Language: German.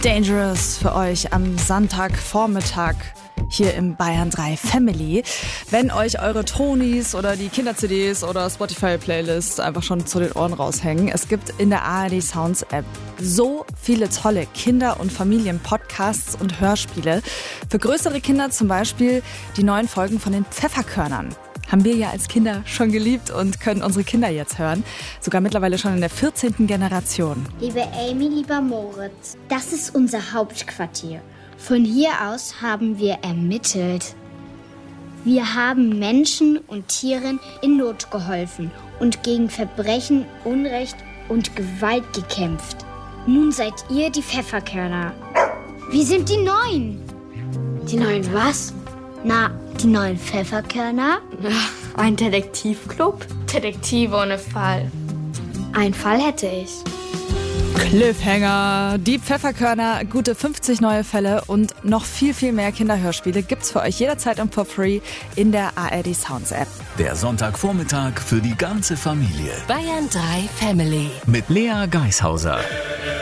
Dangerous für euch am Sonntagvormittag hier im Bayern 3 Family. Wenn euch eure Tonis oder die Kinder-CDs oder Spotify-Playlists einfach schon zu den Ohren raushängen, es gibt in der ARD Sounds App so viele tolle Kinder- und Familien-Podcasts und Hörspiele. Für größere Kinder zum Beispiel die neuen Folgen von den Pfefferkörnern. Haben wir ja als Kinder schon geliebt und können unsere Kinder jetzt hören. Sogar mittlerweile schon in der 14. Generation. Liebe Amy, lieber Moritz, das ist unser Hauptquartier. Von hier aus haben wir ermittelt. Wir haben Menschen und Tieren in Not geholfen und gegen Verbrechen, Unrecht und Gewalt gekämpft. Nun seid ihr die Pfefferkörner. Wir sind die Neuen. Die Neuen was? Na, die neuen Pfefferkörner? Ein Detektivclub? Detektive ohne Fall. Einen Fall hätte ich. Cliffhanger, die Pfefferkörner, gute 50 neue Fälle und noch viel, viel mehr Kinderhörspiele gibt's für euch jederzeit und for free in der ARD Sounds App. Der Sonntagvormittag für die ganze Familie. Bayern 3 Family. Mit Lea Geishauser.